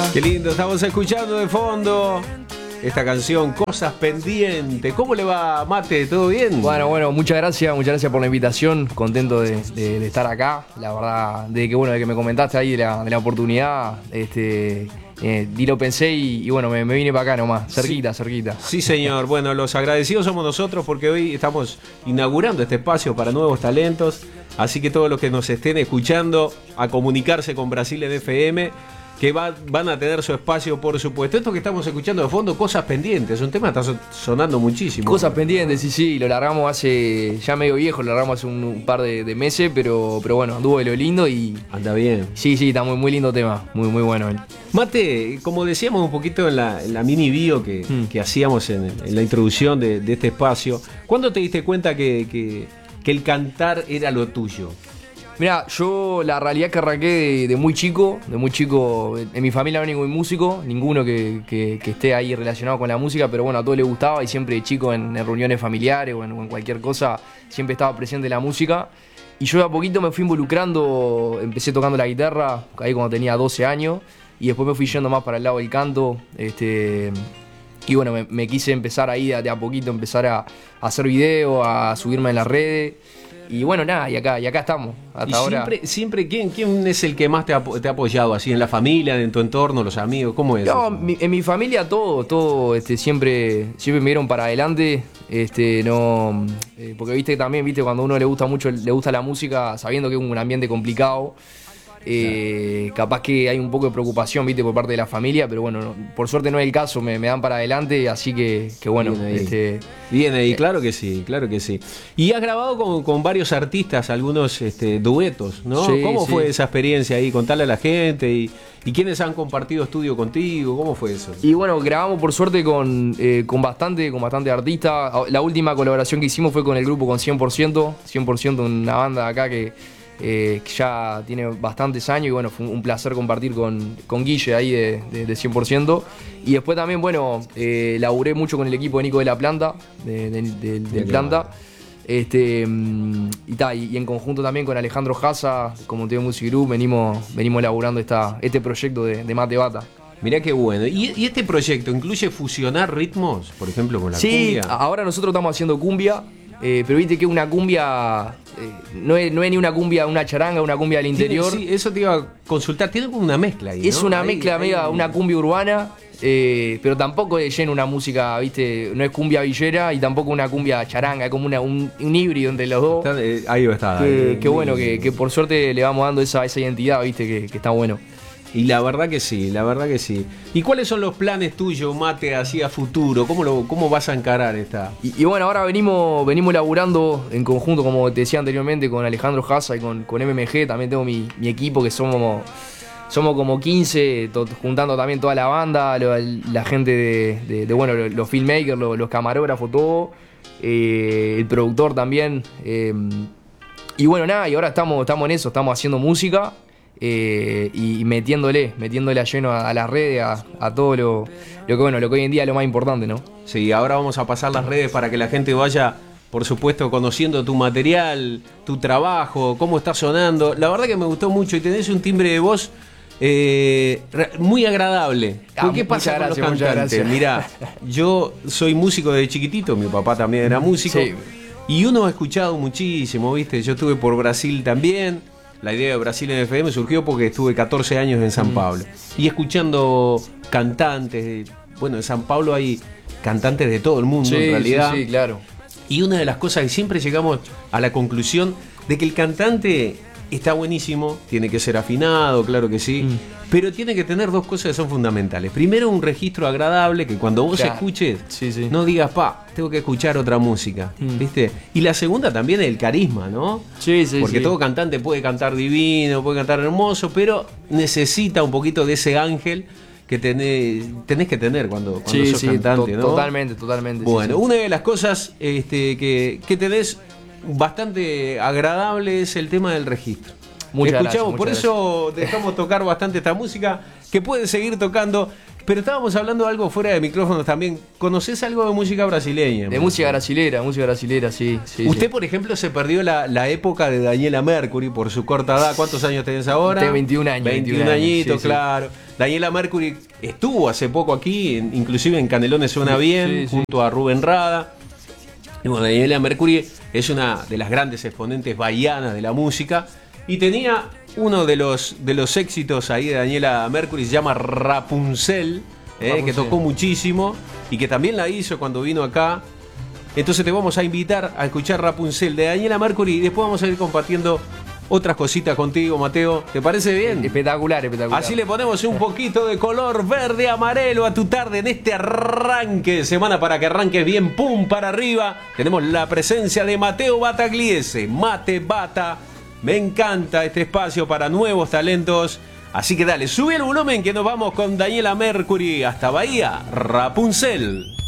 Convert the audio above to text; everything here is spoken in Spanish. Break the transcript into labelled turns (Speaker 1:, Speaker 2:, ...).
Speaker 1: Qué lindo, estamos escuchando de fondo esta canción, Cosas Pendientes. ¿Cómo le va, Mate? ¿Todo bien?
Speaker 2: Bueno, muchas gracias por la invitación. Contento de estar acá. La verdad, de que me comentaste ahí de la oportunidad, ni lo pensé y bueno, me vine para acá nomás, cerquita.
Speaker 1: Sí, señor. Bueno, los agradecidos somos nosotros porque hoy estamos inaugurando este espacio para nuevos talentos. Así que todos los que nos estén escuchando, a comunicarse con Brasil en FM, que van a tener su espacio, por supuesto. Esto que estamos escuchando de fondo, Cosas Pendientes, un tema que está sonando muchísimo.
Speaker 2: Cosas Pendientes, sí, lo largamos hace, ya medio viejo, lo largamos hace un par de meses, pero bueno, anduvo de lo lindo y...
Speaker 1: Anda bien.
Speaker 2: Sí, está muy lindo tema, muy bueno.
Speaker 1: Mate, como decíamos un poquito en la mini bio que hacíamos en la introducción de este espacio, ¿cuándo te diste cuenta que el cantar era lo tuyo?
Speaker 2: Mirá, yo la realidad es que arranqué de muy chico, en mi familia no hay ningún músico, ninguno que esté ahí relacionado con la música, pero bueno, a todos les gustaba y siempre de chico en reuniones familiares o en cualquier cosa siempre estaba presente la música. Y yo de a poquito me fui involucrando, empecé tocando la guitarra, ahí cuando tenía 12 años, y después me fui yendo más para el lado del canto, y bueno, me quise empezar ahí de a poquito, empezar a hacer videos, a subirme en las redes. Y bueno, nada, y acá estamos, hasta ahora.
Speaker 1: Siempre ¿quién es el que más te ha apoyado así? ¿En la familia, en tu entorno, los amigos? ¿Cómo es?
Speaker 2: No, en mi familia todo siempre me dieron para adelante, porque viste cuando a uno le gusta la música, sabiendo que es un ambiente complicado, capaz que hay un poco de preocupación, viste, por parte de la familia, pero bueno, por suerte no es el caso, me dan para adelante, así que bueno.
Speaker 1: Bien ahí, claro que sí. Y has grabado con varios artistas, algunos duetos, ¿no?
Speaker 2: Sí,
Speaker 1: ¿Cómo
Speaker 2: sí.
Speaker 1: fue esa experiencia ahí? Contarle a la gente y quiénes han compartido estudio contigo, ¿cómo fue eso?
Speaker 2: Y bueno, grabamos por suerte con bastante artistas. La última colaboración que hicimos fue con el grupo con 100%, una banda acá que ya tiene bastantes años y bueno, fue un placer compartir con Guille ahí de 100%. Y después también, bueno, laburé mucho con el equipo de Nico de la Planta, del Planta. Y en conjunto también con Alejandro Jasa, como TV Music Group, venimos laburando este proyecto de Mate Bata.
Speaker 1: Mirá qué bueno. ¿Y este proyecto incluye fusionar ritmos, por ejemplo, con la cumbia?
Speaker 2: Sí, ahora nosotros estamos haciendo cumbia. Pero viste que una cumbia no es ni una cumbia, una charanga, una cumbia del interior.
Speaker 1: Sí, eso te iba a consultar. Tiene como una mezcla ahí, ¿no?
Speaker 2: Es una mezcla media, una cumbia urbana, pero tampoco es lleno una música, viste, no es cumbia villera y tampoco una cumbia charanga, es como un híbrido entre los dos.
Speaker 1: Ahí va a estar.
Speaker 2: Qué bueno, que por suerte le vamos dando esa identidad, viste, que está bueno.
Speaker 1: Y la verdad que sí. ¿Y cuáles son los planes tuyos, Mate, así a futuro? ¿Cómo vas a encarar esta?
Speaker 2: Y bueno, ahora venimos laburando en conjunto, como te decía anteriormente, con Alejandro Jasa y con MMG. También tengo mi equipo, que somos como 15, juntando también toda la banda, la gente de bueno, los filmmakers, los camarógrafos, todo. El productor también. Y bueno, nada, y ahora estamos en eso, estamos haciendo música. Y metiéndole a lleno a las redes, a todo lo que hoy en día es lo más importante, ¿no?
Speaker 1: Sí, ahora vamos a pasar las redes para que la gente vaya, por supuesto, conociendo tu material, tu trabajo, cómo está sonando. La verdad que me gustó mucho y tenés un timbre de voz muy agradable. ¿Qué pasa con los cantantes? Mirá, yo soy músico desde chiquitito, mi papá también era músico, sí. Y uno ha escuchado muchísimo, ¿viste? Yo estuve por Brasil también. La idea de Brasil en FM surgió porque estuve 14 años en San Pablo. Y escuchando cantantes, bueno, en San Pablo hay cantantes de todo el mundo, en realidad.
Speaker 2: Sí, claro.
Speaker 1: Y una de las cosas que siempre llegamos a la conclusión de que el cantante está buenísimo, tiene que ser afinado, claro que sí, pero tiene que tener dos cosas que son fundamentales. Primero, un registro agradable, que cuando vos escuches, no digas, tengo que escuchar otra música, ¿viste? Y la segunda también es el carisma, ¿no? Porque todo cantante puede cantar divino, puede cantar hermoso, pero necesita un poquito de ese ángel que tenés que tener cuando sos cantante, ¿no?
Speaker 2: Totalmente.
Speaker 1: Bueno, una de las cosas que tenés bastante agradable es el tema del registro.
Speaker 2: Muchas gracias.
Speaker 1: Por eso dejamos tocar bastante esta música, que puede seguir tocando, Pero estábamos hablando de algo fuera de micrófonos también. ¿Conocés algo de música brasileña?
Speaker 2: De música brasilera, sí.
Speaker 1: Usted, por ejemplo, se perdió la época de Daniela Mercury por su corta edad. ¿Cuántos años tenés ahora?
Speaker 2: Tengo 21 años.
Speaker 1: 21 añitos, claro. Daniela Mercury estuvo hace poco aquí, inclusive en Canelones Suena Bien, junto a Rubén Rada. Y bueno, Daniela Mercury es una de las grandes exponentes bahianas de la música. Y tenía uno de los éxitos ahí de Daniela Mercury, se llama Rapunzel, que tocó muchísimo y que también la hizo cuando vino acá. Entonces te vamos a invitar a escuchar Rapunzel de Daniela Mercury y después vamos a ir compartiendo otras cositas contigo, Mateo. ¿Te parece bien?
Speaker 2: Espectacular.
Speaker 1: Así le ponemos un poquito de color verde amarelo a tu tarde en este arranque de semana para que arranques bien, pum, para arriba. Tenemos la presencia de Mateo Battagliese, Mate Bata. Me encanta este espacio para nuevos talentos. Así que dale, sube el volumen que nos vamos con Daniela Mercury hasta Bahía, Rapunzel.